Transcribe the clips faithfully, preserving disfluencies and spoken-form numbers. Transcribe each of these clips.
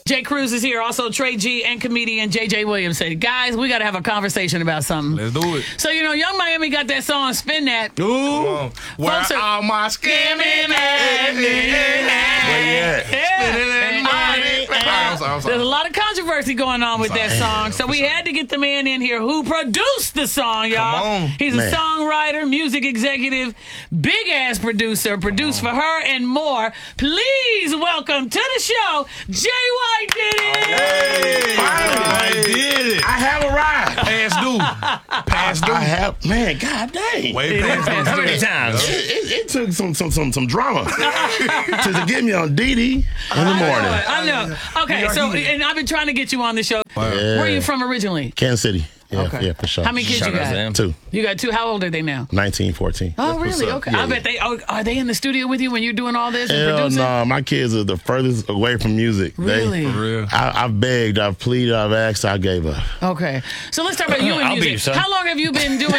Jay Cruz is here. Also, Trey G and comedian J J Williams said, guys, we got to have a conversation about something. Let's do it. So, you know, Young Miami got that song, Spin That. Ooh. Where Folks are- all my scamming at? Yeah. Spinning that money. I'm sorry, I'm sorry. There's a lot of controversy going on with that song, so we had to get the man in here who produced the song, y'all. Come on. He's Man. a songwriter, music executive, big ass producer, produced for her and more. Please welcome to the show, Jay White did it. Hey, I did it. I have arrived. Past due. Past due. I have, man, god dang. Way past due. How many times? It, it, it took some some some some drama to, to get me on Dee Dee in the morning. I know. Okay, so, and I've been trying to get you on the show. Where are you from originally? Kansas City. Yeah, Okay. yeah, for sure. How many kids Shout you out to got? them. Two. You got two. How old are they now? nineteen, fourteen. Oh, That's what's really? up. Okay. Yeah, I bet they oh, are they in the studio with you when you're doing all this and Hell producing? no, my kids are the furthest away from music. Really? They, For real. I, I've begged, I've pleaded, I've asked, I gave up. Okay. So let's talk about you and I'll be music. your son. How long have you been doing?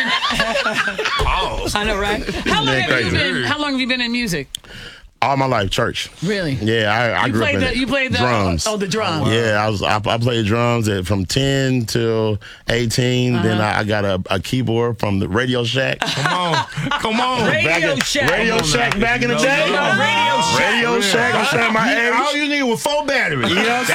Pause. I know, right? How long Man, have you crazy. been? How long have you been in music? All my life, church. Really? Yeah, I, I You grew up played in the. it. You played the. drums. Oh, the drums. Yeah, I was. I, I played drums at, from ten till eighteen. Uh-huh. Then I, I got a, a keyboard from the Radio Shack. Come on. Come on. Radio Back in- Shack. Radio Come on Shack now. back in the No, day. no, no. Radio Shack. Radio Shack. I'm showing my age. All you need was four batteries. You know what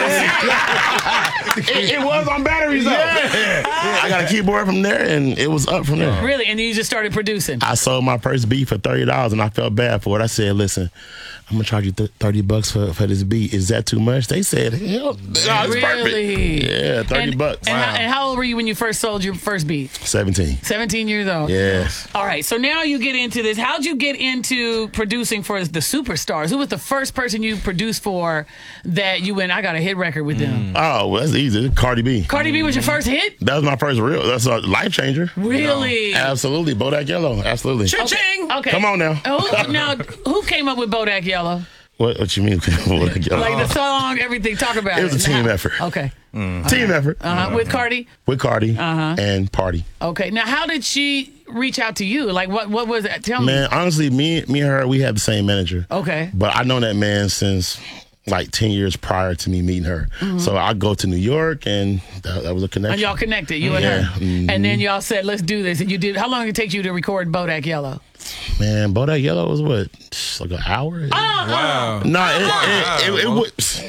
I'm saying? it, it was on batteries though. I got a keyboard from there, and it was up from there. Really? And you just started producing. I sold my first beat for thirty dollars, and I felt bad for it. I said, "Listen, I'm gonna charge you th- thirty bucks for, for this beat. Is that too much?" They said, "Hell, no, it's Really? perfect." Yeah, thirty and, bucks. And, how, and how old were you when you first sold your first beat? Seventeen. seventeen years old. Yeah. All right. So now you get into this. How'd you get into producing for the superstars? Who was the first person you produced for that you went, I got a hit record with them? Oh, well, that's easy. Cardi B. Cardi B was your first hit? That was my first real. That's a life changer. Really? Absolutely, Bodak Yellow. Absolutely. Cha-ching. Okay. Come on now. Who, now, who came up with Bodak Yellow? What? What you mean? Bodak Yellow? Like the song, everything. Talk about it. It was a team Now- effort. Okay. Team effort Uh-huh. With Cardi? with Cardi Uh-huh. and Party. Okay. Now, how did she reach out to you? Like, what What was it? Tell me. Man, honestly, me, me and her, we had the same manager. Okay. But I know that man since like ten years prior to me meeting her. So I go to New York, and that, that was a connection. And y'all connected, you and Yeah. her. Mhm. And then y'all said, let's do this. And you did. How long did it take you to record Bodak Yellow? Man, Bodak Yellow was what? Like an hour? Wow. No, it, it, it, it, Wow. was.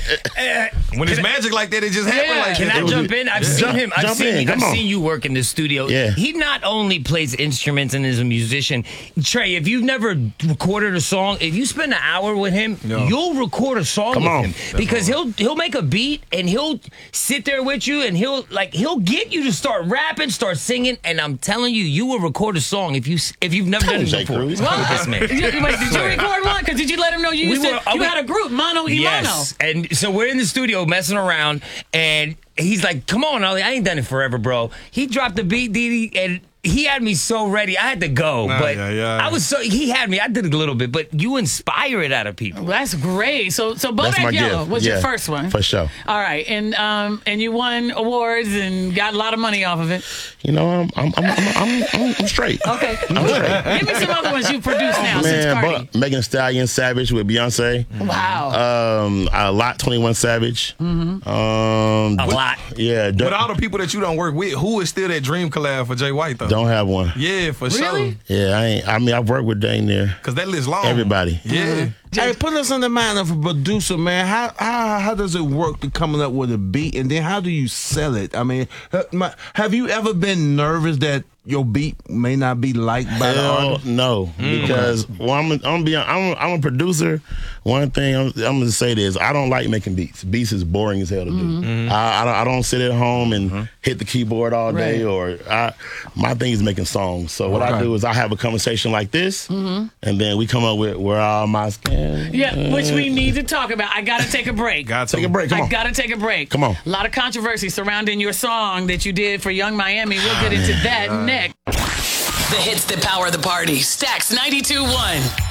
When it's magic like that, it just happens Yeah. like Can that. I was- jump in? I've Yeah. seen Jump- him. I've jump seen. in. Come I've on. seen you work in the studio. Yeah. He not only plays instruments and is a musician. Trey, if you've never recorded a song, if you spend an hour with him, No. you'll record a song Come with on. him because he'll he'll make a beat and he'll sit there with you and he'll like he'll get you to start rapping, start singing, and I'm telling you, you will record a song if you if you've never done it Jay before. Cruz. With this man. Did you, wait, did you record one? Because did you let him know you used We to, were- uh, you we- had a group, Mono y Yes, and so we're in the studio messing around, and he's like, "Come on, Ollie, I ain't done it forever, bro." He dropped the beat, Didi, and he had me so ready. I had to go, Nah, but yeah, yeah. I was so he had me. I did a little bit, but you inspire it out of people. Well, that's great. So, so That's my Bodak Yellow gift. was your Yeah, first one. For sure. All right, and um, and you won awards and got a lot of money off of it. You know, I'm, I'm, I'm, I'm, I'm, I'm, I'm straight. Okay, give me some other ones you produced now since Man, Cardi. but Megan Thee Stallion, Savage with Beyonce. Wow. Um, a lot, twenty-one Savage. Mm-hmm. Um, A but- lot. Yeah. With Don't, all the people that you don't work with, who is still that dream collab for Jay White though? don't have one. Yeah, for Really? sure. Yeah, I ain't. I mean, I've worked with dang near Cause that list long. everybody. Yeah. Hey, put us in the mind of a producer, man. How how how does it work to coming up with a beat, and then how do you sell it? I mean, ha- my- have you ever been nervous that your beat may not be liked by the Hell artist? no, because well, I'm, a, I'm, be, I'm, a, I'm a producer. One thing I'm, I'm going to say this: I don't like making beats. Beats is boring as hell to do. I, I, don't, I don't sit at home and hit the keyboard all day. Right. Or I, my thing is making songs. So what I Okay. do is I have a conversation like this, and then we come up with where all my skin. Yeah, which we need to talk about. I got to take a break. Got to Take a break. Come I on. got to take a break. Come on. A lot of controversy surrounding your song that you did for Young Miami. We'll get into that next. The hits that power the party. Stax ninety-two point one.